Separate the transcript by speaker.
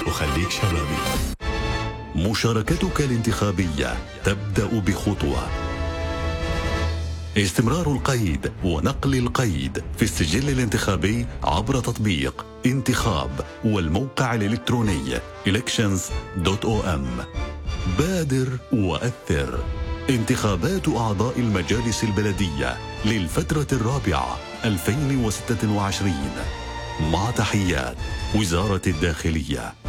Speaker 1: وخليك شبابي. مشاركتك الانتخابية تبدأ بخطوة. استمرار القيد ونقل القيد في السجل الانتخابي عبر تطبيق انتخاب والموقع الإلكتروني elections.om. بادر وأثر. انتخابات أعضاء المجالس البلدية للفترة الرابعة 2026. مع تحيات وزارة الداخلية.